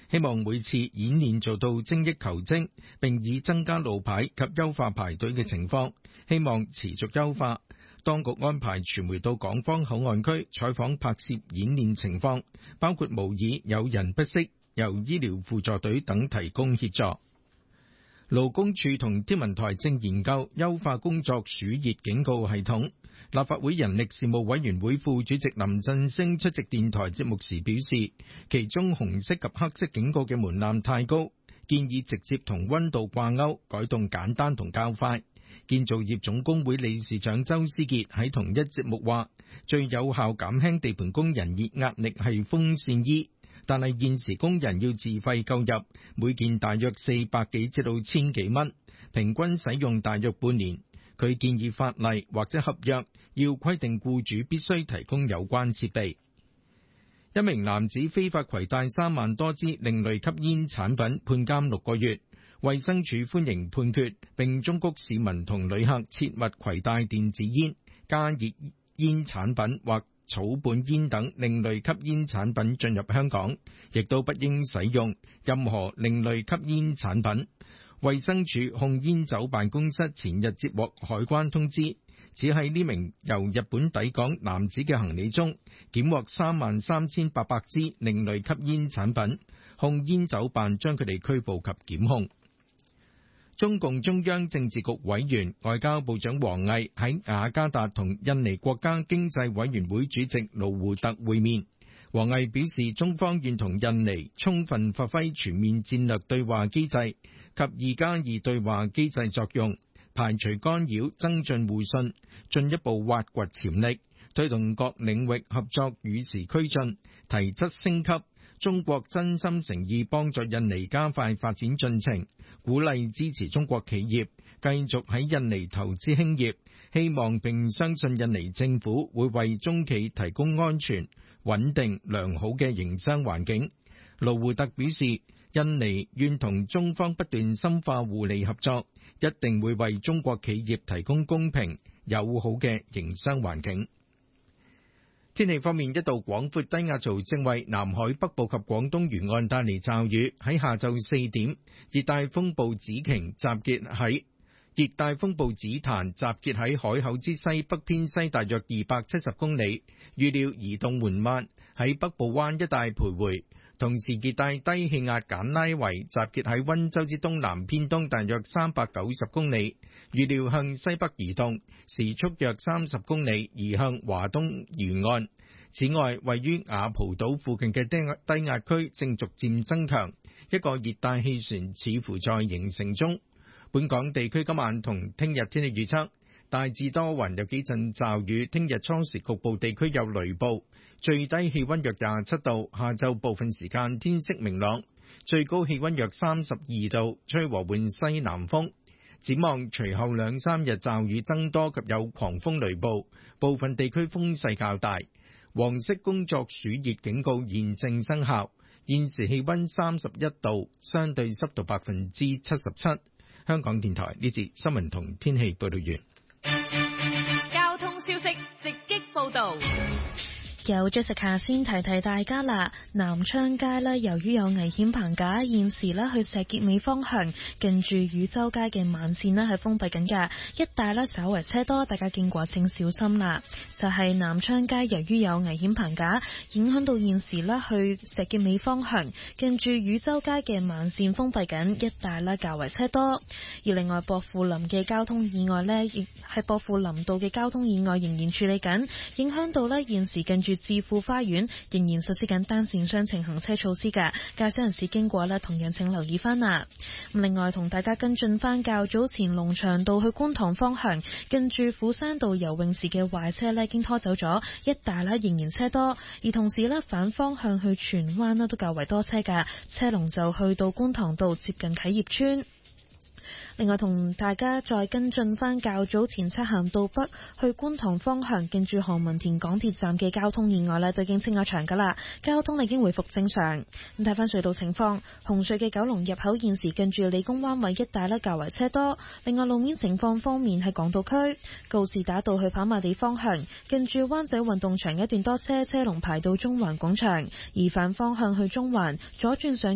希望每次演練做到精益求精，並以增加路牌及優化排隊嘅情況，希望持續優化。當局安排傳媒到港方口岸區採訪拍攝演練情況，包括模擬有人不適，由醫療輔助隊等提供協助。勞工處同天文台正研究優化工作暑熱警告系統。立法會人力事務委員會副主席林振昇出席電台節目時表示，其中紅色及黑色警告嘅門檻太高，建議直接同溫度掛鈎，改動簡單同較快。建造業總工會理事長周思傑喺同一節目話，最有效減輕地盤工人熱壓力係風扇衣，但係現時工人要自費購入，每件大約400幾至到1000幾蚊，平均使用大約半年。佢建議法例或者合約要規定僱主必須提供有關設備。一名男子非法攜帶3萬多支另類吸煙產品，判監6個月。衛生署歡迎判決，並忠告市民同旅客切勿攜帶電子煙、加熱煙產品或草本煙等另類吸煙產品進入香港，亦都不應使用任何另類吸煙產品。衛生署控煙酒辦公室前日接獲海關通知，只喺呢名由日本抵港男子嘅行李中檢獲33800支另類吸煙產品，控煙酒辦將佢哋拘捕及檢控。中共中央政治局委員、外交部長王毅喺雅加達同印尼國家經濟委員會主席盧胡特會面。王毅表示，中方願同印尼充分發揮全面戰略對話機制及2+2對話機制作用，排除干擾，增進互信，進一步挖掘潛力，推動各領域合作與時俱進，提質升級。中國真心誠意幫助印尼加快發展進程，鼓勵支持中國企業繼續喺印尼投資興業，希望並相信印尼政府會為中企提供安全、穩定、良好嘅營商環境。盧胡特表示，印尼願同中方不斷深化互利合作，一定會為中國企業提供公平、友好嘅營商環境。天氣方面，一道廣闊低壓槽正為南海北部及廣東沿岸帶嚟驟雨。喺下晝4點，熱帶風暴紫壇集結喺海口之西北偏西大約270公里，預料移動緩慢，喺北部灣一帶徘徊。同時，熱帶低氣壓簡拉維集結喺溫州之東南偏東大約390公里，預料向西北移動，時速約30公里，移向華東沿岸。此外，位於雅蒲島附近嘅低壓區正逐漸增強，一個熱帶氣旋似乎在形成中。本港地區今晚同聽日天氣預測，大致多雲，有幾陣驟雨，聽日初時局部地區有雷暴，最低氣溫約27度，下晝部分時間天色明朗，最高氣溫約32度，吹和緩西南風。展望隨後2-3日驟雨增多及有狂風雷暴，部分地區風勢較大。黃色工作暑熱警告現正生效，現時氣溫31度，相對濕度77%。香港電台呢節新聞同天氣報道完。 交通消息直擊報道。 有 Jessica 先提大家啦，南昌街呢，由於有危險棚架，現時呢去石硤尾方向近住汝州街嘅慢線呢係封閉緊㗎，一帶呢稍為車多，大家經過請小心啦。就係南昌街由於有危險棚架，影響到現時呢去石硤尾方向近住汝州街嘅慢線封閉緊，一帶呢較為車多。而另外薄扶林嘅交通意外呢，亦係薄扶林道嘅交通意外仍然處理緊，影響到呢現時近住置富花園仍然實施緊單線雙程行車措施嘅，駕駛人士經過呢同樣請留意翻啦。另外同大家跟進翻較早前龍翔道去觀塘方向近住虎山道游泳池嘅壞車呢已經拖走咗，一帶呢仍然車多，而同時呢反方向去荃灣呢都較為多車嘅，車龍就去到觀塘道接近啟業邨。另外同大家再跟進翻較早前漆咸道北去觀塘方向近住何文田港鐵站嘅交通意外呢，都已經清咗場噶啦，交通已經回復正常。咁睇翻隧道情況，紅隧嘅九龍入口現時近住理工灣位一帶呢較為車多。另外路面情況方面，喺港島區告士打道去跑馬地方向近住灣仔運動場一段多車，車龍排到中環廣場，而反方向去中環左轉上